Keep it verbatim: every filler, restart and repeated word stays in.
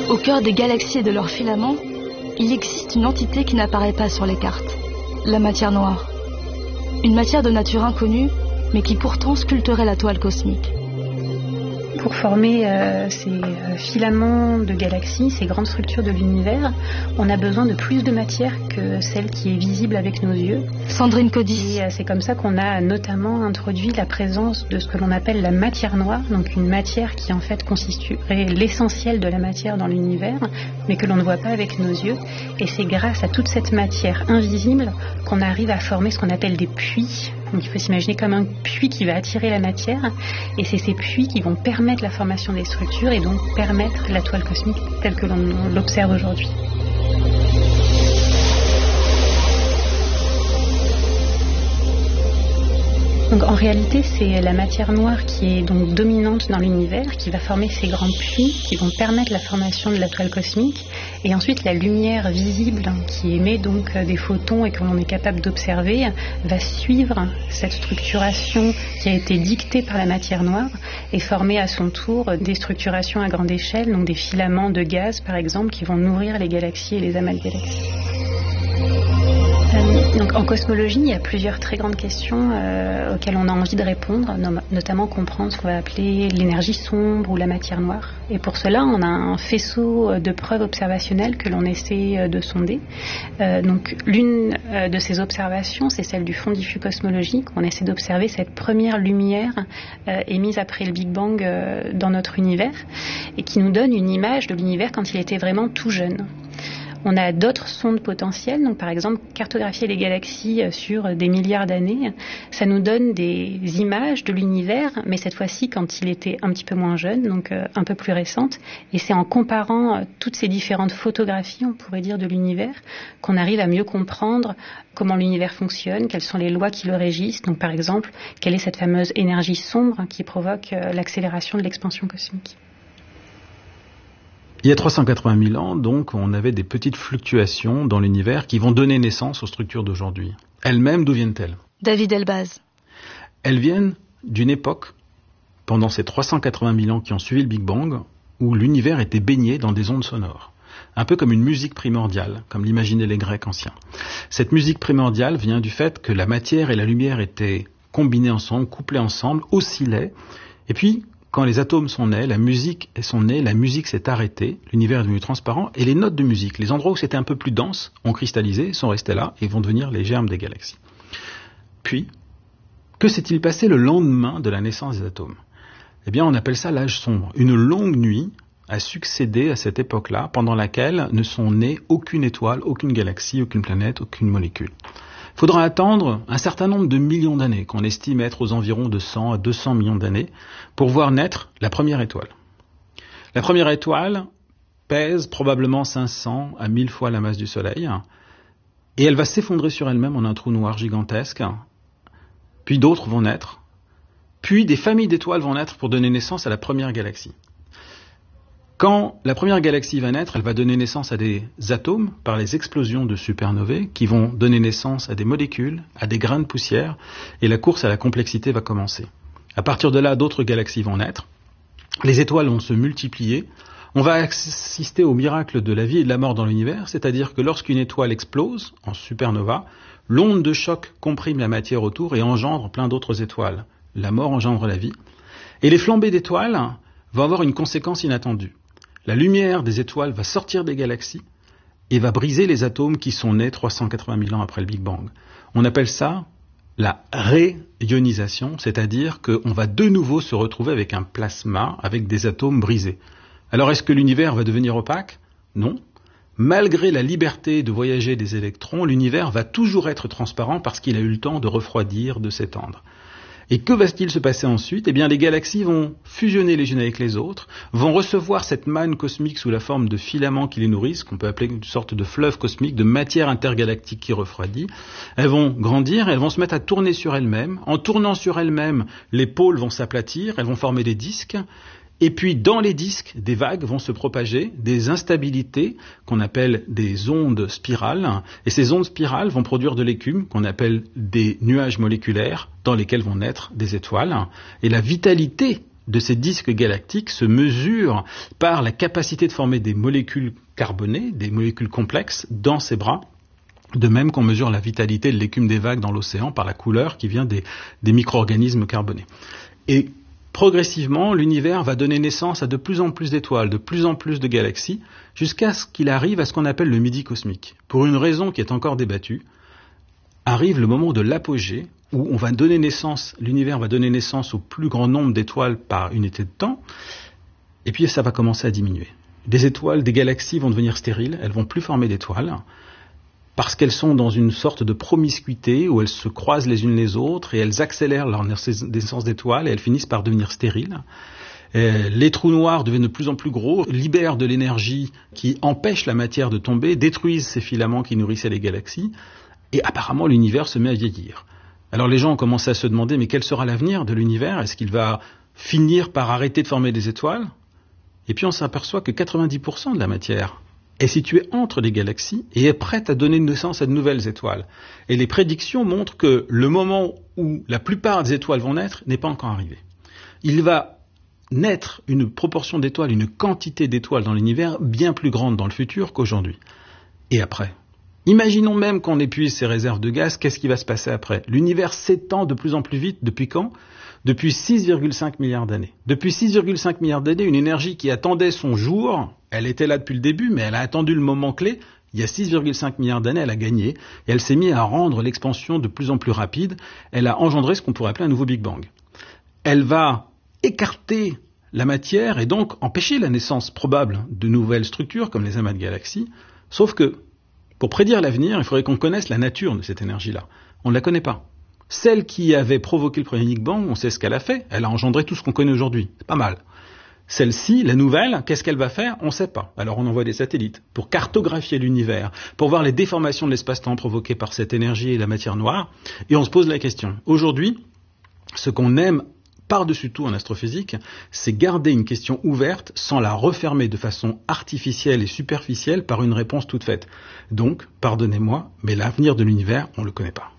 Au cœur des galaxies et de leurs filaments, il existe une entité qui n'apparaît pas sur les cartes, la matière noire. Une matière de nature inconnue, mais qui pourtant sculpterait la toile cosmique. Pour former euh, ces euh, filaments de galaxies, ces grandes structures de l'univers, on a besoin de plus de matière que celle qui est visible avec nos yeux. Sandrine Codis. Et euh, c'est comme ça qu'on a notamment introduit la présence de ce que l'on appelle la matière noire, donc une matière qui en fait constituerait l'essentiel de la matière dans l'univers, mais que l'on ne voit pas avec nos yeux. Et c'est grâce à toute cette matière invisible qu'on arrive à former ce qu'on appelle des puits. Donc il faut s'imaginer comme un puits qui va attirer la matière, et c'est ces puits qui vont permettre la formation des structures et donc permettre la toile cosmique telle que l'on l'observe aujourd'hui. Donc en réalité, c'est la matière noire qui est donc dominante dans l'univers, qui va former ces grands puits, qui vont permettre la formation de la toile cosmique, et ensuite la lumière visible qui émet donc des photons et que l'on est capable d'observer va suivre cette structuration qui a été dictée par la matière noire et former à son tour des structurations à grande échelle, donc des filaments de gaz par exemple qui vont nourrir les galaxies et les amas de galaxies. Donc en cosmologie, il y a plusieurs très grandes questions euh, auxquelles on a envie de répondre, no- notamment comprendre ce qu'on va appeler l'énergie sombre ou la matière noire. Et pour cela, on a un faisceau de preuves observationnelles que l'on essaie de sonder. Euh, donc l'une euh, de ces observations, c'est celle du fond diffus cosmologique. On essaie d'observer cette première lumière euh, émise après le Big Bang euh, dans notre univers et qui nous donne une image de l'univers quand il était vraiment tout jeune. On a d'autres sondes potentielles, donc par exemple cartographier les galaxies sur des milliards d'années, ça nous donne des images de l'univers, mais cette fois-ci quand il était un petit peu moins jeune, donc euh, un peu plus récente, et c'est en comparant euh, toutes ces différentes photographies, on pourrait dire, de l'univers, qu'on arrive à mieux comprendre comment l'univers fonctionne, quelles sont les lois qui le régissent, donc par exemple, quelle est cette fameuse énergie sombre qui provoque euh, l'accélération de l'expansion cosmique. Il y a trois cent quatre-vingt mille ans, donc, on avait des petites fluctuations dans l'univers qui vont donner naissance aux structures d'aujourd'hui. Elles-mêmes, d'où viennent-elles ? David Elbaz. Elles viennent d'une époque, pendant ces trois cent quatre-vingt mille ans qui ont suivi le Big Bang, où l'univers était baigné dans des ondes sonores. Un peu comme une musique primordiale, comme l'imaginaient les Grecs anciens. Cette musique primordiale vient du fait que la matière et la lumière étaient combinées ensemble, couplées ensemble, oscillaient, et puis, quand les atomes sont nés, la musique sont nés, la musique s'est arrêtée, l'univers est devenu transparent, et les notes de musique, les endroits où c'était un peu plus dense, ont cristallisé, sont restés là, et vont devenir les germes des galaxies. Puis, que s'est-il passé le lendemain de la naissance des atomes ? Eh bien, on appelle ça l'âge sombre. Une longue nuit a succédé à cette époque-là, pendant laquelle ne sont nées aucune étoile, aucune galaxie, aucune planète, aucune molécule. Il faudra attendre un certain nombre de millions d'années, qu'on estime être aux environs de cent à deux cents millions d'années, pour voir naître la première étoile. La première étoile pèse probablement cinq cents à mille fois la masse du Soleil, et elle va s'effondrer sur elle-même en un trou noir gigantesque, puis d'autres vont naître, puis des familles d'étoiles vont naître pour donner naissance à la première galaxie. Quand la première galaxie va naître, elle va donner naissance à des atomes par les explosions de supernovae qui vont donner naissance à des molécules, à des grains de poussière, et la course à la complexité va commencer. À partir de là, d'autres galaxies vont naître, les étoiles vont se multiplier, on va assister au miracle de la vie et de la mort dans l'univers, c'est-à-dire que lorsqu'une étoile explose en supernova, l'onde de choc comprime la matière autour et engendre plein d'autres étoiles. La mort engendre la vie. Et les flambées d'étoiles vont avoir une conséquence inattendue. La lumière des étoiles va sortir des galaxies et va briser les atomes qui sont nés trois cent quatre-vingt mille ans après le Big Bang. On appelle ça la réionisation, c'est-à-dire qu'on va de nouveau se retrouver avec un plasma, avec des atomes brisés. Alors est-ce que l'univers va devenir opaque ? Non. Malgré la liberté de voyager des électrons, l'univers va toujours être transparent parce qu'il a eu le temps de refroidir, de s'étendre. Et que va-t-il se passer ensuite ? Eh bien, les galaxies vont fusionner les unes avec les autres, vont recevoir cette manne cosmique sous la forme de filaments qui les nourrissent, qu'on peut appeler une sorte de fleuve cosmique, de matière intergalactique qui refroidit. Elles vont grandir, elles vont se mettre à tourner sur elles-mêmes. En tournant sur elles-mêmes, les pôles vont s'aplatir, elles vont former des disques. Et puis, dans les disques, des vagues vont se propager, des instabilités qu'on appelle des ondes spirales. Et ces ondes spirales vont produire de l'écume qu'on appelle des nuages moléculaires dans lesquels vont naître des étoiles. Et la vitalité de ces disques galactiques se mesure par la capacité de former des molécules carbonées, des molécules complexes, dans ces bras, de même qu'on mesure la vitalité de l'écume des vagues dans l'océan par la couleur qui vient des, des micro-organismes carbonés. Et progressivement, l'univers va donner naissance à de plus en plus d'étoiles, de plus en plus de galaxies, jusqu'à ce qu'il arrive à ce qu'on appelle le midi cosmique. Pour une raison qui est encore débattue, arrive le moment de l'apogée, où on va donner naissance, l'univers va donner naissance au plus grand nombre d'étoiles par unité de temps, et puis ça va commencer à diminuer. Des étoiles, des galaxies vont devenir stériles, elles vont plus former d'étoiles, parce qu'elles sont dans une sorte de promiscuité où elles se croisent les unes les autres et elles accélèrent leur naissance d'étoiles et elles finissent par devenir stériles. Et les trous noirs deviennent de plus en plus gros, libèrent de l'énergie qui empêche la matière de tomber, détruisent ces filaments qui nourrissaient les galaxies, et apparemment l'univers se met à vieillir. Alors les gens ont commencé à se demander, mais quel sera l'avenir de l'univers ? Est-ce qu'il va finir par arrêter de former des étoiles ? Et puis on s'aperçoit que quatre-vingt-dix pour cent de la matière est située entre les galaxies et est prête à donner naissance à de nouvelles étoiles. Et les prédictions montrent que le moment où la plupart des étoiles vont naître n'est pas encore arrivé. Il va naître une proportion d'étoiles, une quantité d'étoiles dans l'univers bien plus grande dans le futur qu'aujourd'hui. Et après ? Imaginons même qu'on épuise ces réserves de gaz, qu'est-ce qui va se passer après ? L'univers s'étend de plus en plus vite, depuis quand ? Depuis six virgule cinq milliards d'années. Depuis six virgule cinq milliards d'années, une énergie qui attendait son jour, elle était là depuis le début, mais elle a attendu le moment clé. Il y a six virgule cinq milliards d'années, elle a gagné, et elle s'est mise à rendre l'expansion de plus en plus rapide. Elle a engendré ce qu'on pourrait appeler un nouveau Big Bang. Elle va écarter la matière et donc empêcher la naissance probable de nouvelles structures, comme les amas de galaxies, sauf que pour prédire l'avenir, il faudrait qu'on connaisse la nature de cette énergie-là. On ne la connaît pas. Celle qui avait provoqué le premier Big Bang, on sait ce qu'elle a fait. Elle a engendré tout ce qu'on connaît aujourd'hui. C'est pas mal. Celle-ci, la nouvelle, qu'est-ce qu'elle va faire ? On ne sait pas. Alors on envoie des satellites pour cartographier l'univers, pour voir les déformations de l'espace-temps provoquées par cette énergie et la matière noire. Et on se pose la question. Aujourd'hui, ce qu'on aime par-dessus tout en astrophysique, c'est garder une question ouverte sans la refermer de façon artificielle et superficielle par une réponse toute faite. Donc, pardonnez-moi, mais l'avenir de l'univers, on ne le connaît pas.